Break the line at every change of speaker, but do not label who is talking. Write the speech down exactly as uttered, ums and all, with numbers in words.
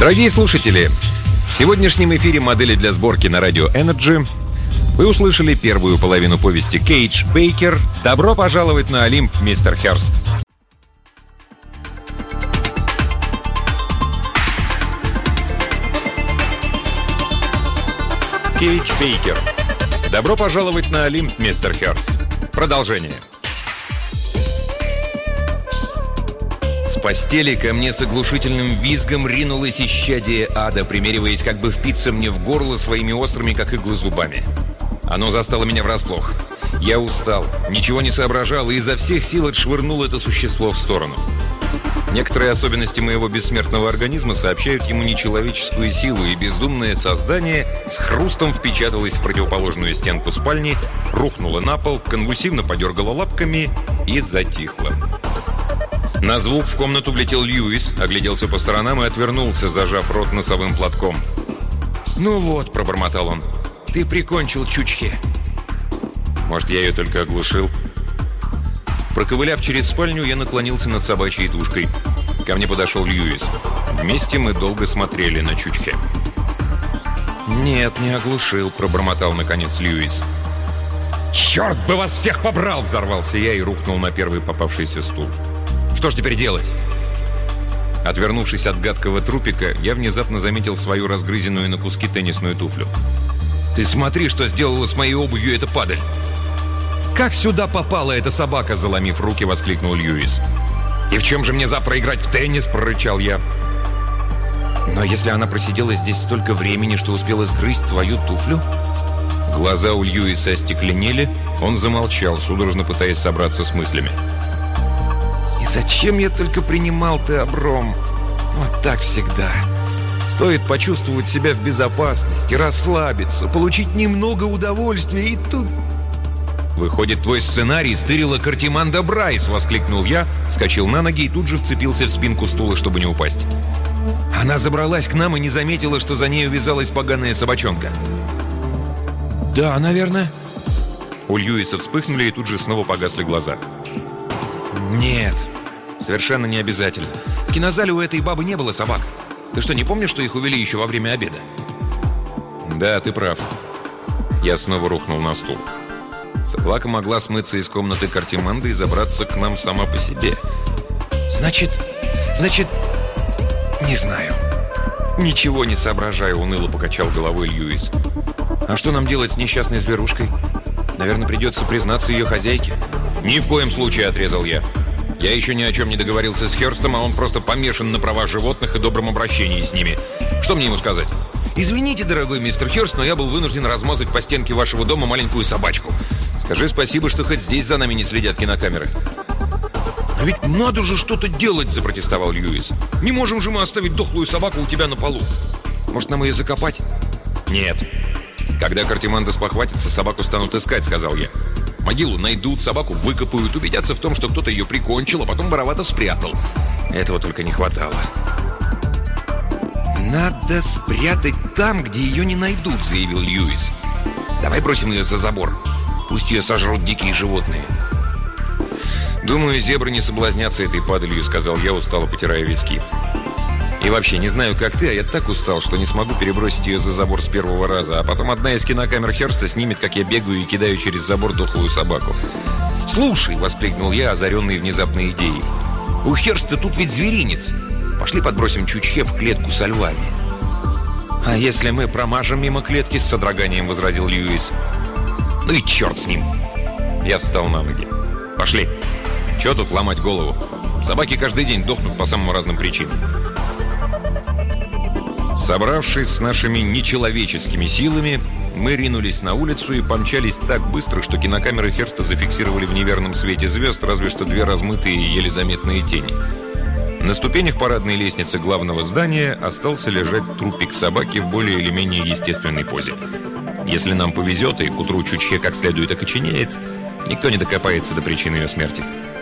Дорогие слушатели, в сегодняшнем эфире «Модели для сборки» на радио Energy вы услышали первую половину повести Кейдж Бейкер «Добро пожаловать на Олимп, мистер Хёрст». Кейдж Бейкер «Добро пожаловать на Олимп, мистер Хёрст». Продолжение. С постели ко мне с оглушительным визгом ринулось исчадие ада, примериваясь как бы впиться мне в горло своими острыми, как иглы, зубами. Оно застало меня врасплох. Я устал, ничего не соображал и изо всех сил отшвырнул это существо в сторону. Некоторые особенности моего бессмертного организма сообщают ему нечеловеческую силу, и бездумное создание с хрустом впечаталось в противоположную стенку спальни, рухнуло на пол, конвульсивно подергало лапками и затихло. На звук в комнату влетел Льюис, огляделся по сторонам и отвернулся, зажав рот носовым платком. «Ну вот», — пробормотал он, — «ты прикончил Чучхе». Может, я ее только оглушил? Проковыляв через спальню, я наклонился над собачьей тушкой. Ко мне подошел Льюис. Вместе мы долго смотрели на Чучхе. «Нет, не оглушил», — пробормотал наконец Льюис. «Черт бы вас всех побрал!» — взорвался я и рухнул на первый попавшийся стул. «Что ж теперь делать?» Отвернувшись от гадкого трупика, я внезапно заметил свою разгрызенную на куски теннисную туфлю. «Ты смотри, что сделала с моей обувью эта падаль!» «Как сюда попала эта собака?» — заломив руки, воскликнул Льюис. «И в чем же мне завтра играть в теннис?» — прорычал я. «Но если она просидела здесь столько времени, что успела сгрызть твою туфлю?» Глаза у Льюиса остекленели, он замолчал, судорожно пытаясь собраться с мыслями. «И зачем я только принимал теобром? Вот так всегда. Стоит почувствовать себя в безопасности, расслабиться, получить немного удовольствия, и тут...» «Выходит, твой сценарий стырила Картиманда Брайс!» — воскликнул я, вскочил на ноги и тут же вцепился в спинку стула, чтобы не упасть. «Она забралась к нам и не заметила, что за ней увязалась поганая собачонка». «Да, наверное». У Льюиса вспыхнули и тут же снова погасли глаза. «Нет, совершенно не обязательно. В кинозале у этой бабы не было собак. Ты что, не помнишь, что их увели еще во время обеда?» «Да, ты прав». Я снова рухнул на стул. Собака могла смыться из комнаты Картиманда и забраться к нам сама по себе. «Значит, значит, не знаю. Ничего не соображаю», — уныло покачал головой Льюис. «А что нам делать с несчастной зверушкой? Наверное, придется признаться ее хозяйке». «Ни в коем случае», — отрезал я. «Я еще ни о чем не договорился с Хёрстом, а он просто помешан на правах животных и добром обращении с ними. Что мне ему сказать? Извините, дорогой мистер Хёрст, но я был вынужден размазать по стенке вашего дома маленькую собачку. Скажи спасибо, что хоть здесь за нами не следят кинокамеры». «Но ведь надо же что-то делать», — запротестовал Льюис. «Не можем же мы оставить дохлую собаку у тебя на полу. Может, нам ее закопать?» «Нет. Когда Картиманда спохватится, собаку станут искать», — сказал я. «Могилу найдут, собаку выкопают, убедятся в том, что кто-то ее прикончил, а потом воровато спрятал. Этого только не хватало». «Надо спрятать там, где ее не найдут», — заявил Льюис. «Давай бросим ее за забор. Пусть ее сожрут дикие животные». «Думаю, зебры не соблазнятся этой падалью», — сказал я, устало потирая виски. «И вообще, не знаю, как ты, а я так устал, что не смогу перебросить ее за забор с первого раза, а потом одна из кинокамер Хёрста снимет, как я бегаю и кидаю через забор дохлую собаку». «Слушай», — воскликнул я, озаренный внезапной идеей, «у Хёрста тут ведь зверинец. Пошли подбросим Чучхе в клетку со львами». «А если мы промажем мимо клетки?» — с содроганием возразил Льюис. «Ну и черт с ним!» Я встал на ноги. «Пошли! Чего тут ломать голову? Собаки каждый день дохнут по самым разным причинам». Собравшись с нашими нечеловеческими силами, мы ринулись на улицу и помчались так быстро, что кинокамеры Хёрста зафиксировали в неверном свете звезд разве что две размытые и еле заметные тени. На ступенях парадной лестницы главного здания остался лежать трупик собаки в более или менее естественной позе. Если нам повезет и к утру Чучхе как следует окоченеет, никто не докопается до причины ее смерти.